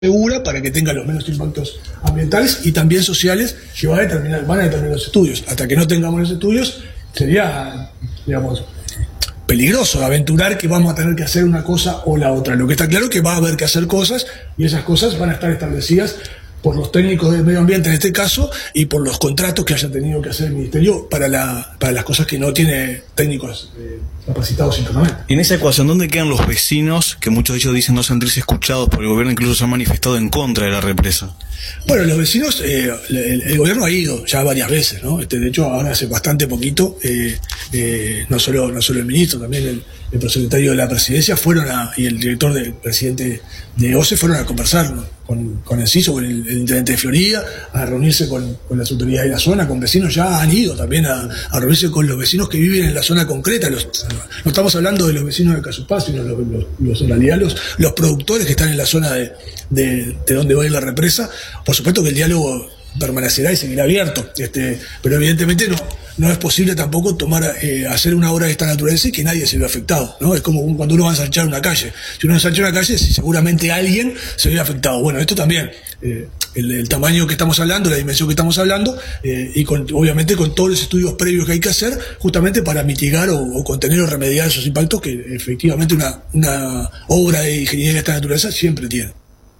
segura para que tenga los menos impactos ambientales y también sociales que van a determinar los estudios. Hasta que no tengamos los estudios sería, digamos, peligroso aventurar que vamos a tener que hacer una cosa o la otra. Lo que está claro es que va a haber que hacer cosas y esas cosas van a estar establecidas por los técnicos del medio ambiente en este caso y por los contratos que haya tenido que hacer el Ministerio para las cosas que no tiene técnicos capacitados internamente. Y en esa ecuación, ¿dónde quedan los vecinos que muchos de ellos dicen no sentirse escuchados por el gobierno, incluso se han manifestado en contra de la represa? Bueno, los vecinos, el gobierno ha ido ya varias veces, ¿no? De hecho, ahora hace bastante poquito, no solo el ministro, también el prosecretario de la presidencia y el director del presidente de OCE fueron a conversar, ¿no? con el CISO, con el intendente de Florida, a reunirse con las autoridades de la zona, con vecinos. Ya han ido también a reunirse con los vecinos que viven en la zona concreta. No estamos hablando de los vecinos de Casupá, sino en realidad los productores que están en la zona de donde va a ir la represa. Por supuesto que el diálogo permanecerá y seguirá abierto, pero evidentemente no es posible tampoco hacer una obra de esta naturaleza y que nadie se vea afectado, ¿no? Es como cuando uno va a ensanchar una calle. Si uno ensancha una calle, seguramente alguien se ve afectado. Bueno, esto también, el tamaño que estamos hablando, la dimensión que estamos hablando, y obviamente con todos los estudios previos que hay que hacer, justamente para mitigar o contener o remediar esos impactos que efectivamente una obra de ingeniería de esta naturaleza siempre tiene.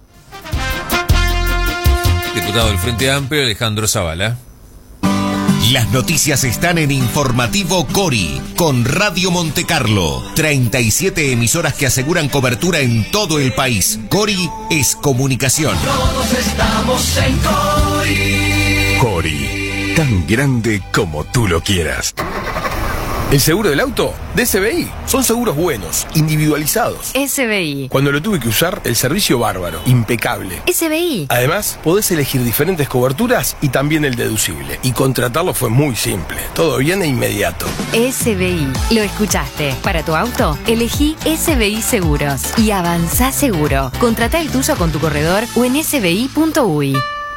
Diputado del Frente Amplio, Alejandro Zavala. Las noticias están en Informativo Cori, con Radio Montecarlo. 37 emisoras que aseguran cobertura en todo el país. Cori es comunicación. Todos estamos en Cori. Cori, tan grande como tú lo quieras. El seguro del auto de SBI. Son seguros buenos, individualizados. SBI. Cuando lo tuve que usar, el servicio bárbaro, impecable. SBI. Además, podés elegir diferentes coberturas y también el deducible. Y contratarlo fue muy simple. Todo bien e inmediato. SBI. Lo escuchaste. Para tu auto, elegí SBI Seguros. Y avanzá seguro. Contratá el tuyo con tu corredor o en sbi.uy.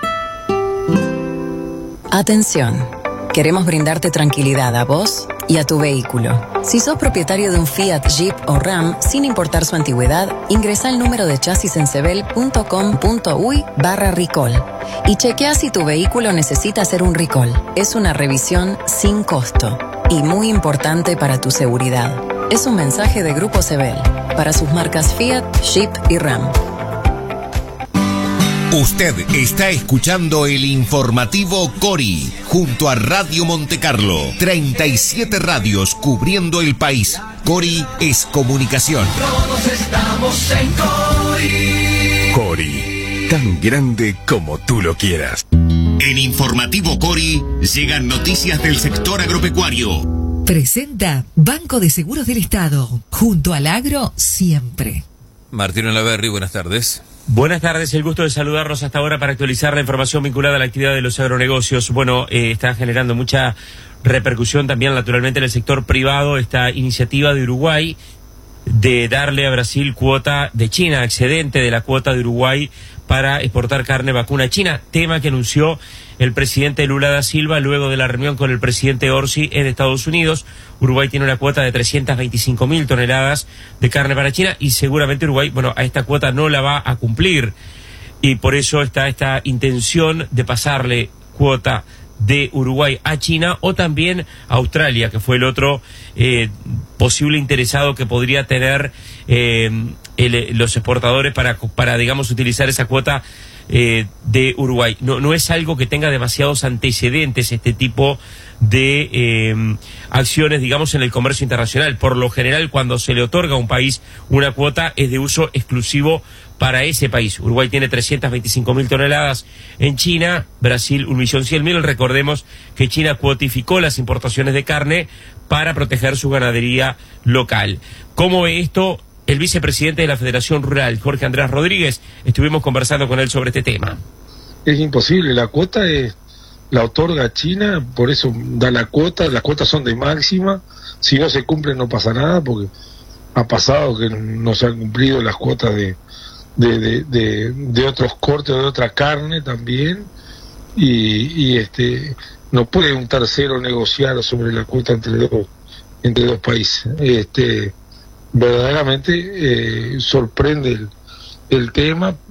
Atención. Queremos brindarte tranquilidad a vos y a tu vehículo. Si sos propietario de un Fiat, Jeep o Ram, sin importar su antigüedad, ingresa el número de chasis en sebel.com.uy/recall y chequea si tu vehículo necesita hacer un recall. Es una revisión sin costo y muy importante para tu seguridad. Es un mensaje de Grupo Sebel para sus marcas Fiat, Jeep y Ram. Usted está escuchando el Informativo Cori, junto a Radio Montecarlo. 37 radios cubriendo el país. Cori es comunicación. Todos estamos en Cori. Cori, tan grande como tú lo quieras. En Informativo Cori llegan noticias del sector agropecuario. Presenta Banco de Seguros del Estado. Junto al agro, siempre. Martín Olaverri, buenas tardes. Buenas tardes, el gusto de saludarlos hasta ahora para actualizar la información vinculada a la actividad de los agronegocios. Bueno, está generando mucha repercusión también naturalmente en el sector privado esta iniciativa de Uruguay de darle a Brasil cuota de China, excedente de la cuota de Uruguay para exportar carne vacuna china, tema que anunció el presidente Lula da Silva luego de la reunión con el presidente Orsi en Estados Unidos. Uruguay tiene una cuota de 325.000 toneladas de carne para China y seguramente Uruguay, a esta cuota no la va a cumplir y por eso está esta intención de pasarle cuota de Uruguay a China o también a Australia, que fue el otro posible interesado que podría tener los exportadores para digamos utilizar esa cuota de Uruguay. No es algo que tenga demasiados antecedentes este tipo de acciones, digamos, en el comercio internacional. Por lo general, cuando se le otorga a un país una cuota, es de uso exclusivo para ese país. Uruguay tiene 325.000 toneladas en China, Brasil 1.100.000. Recordemos que China cuotificó las importaciones de carne para proteger su ganadería local. ¿Cómo ve esto el vicepresidente de la Federación Rural, Jorge Andrés Rodríguez? Estuvimos conversando con él sobre este tema. Es imposible, la cuota la otorga China, por eso da la cuota, las cuotas son de máxima, si no se cumplen no pasa nada, porque ha pasado que no se han cumplido las cuotas de otros cortes, de otra carne también, y no puede un tercero negociar sobre la cuota entre dos países. Verdaderamente sorprende el tema,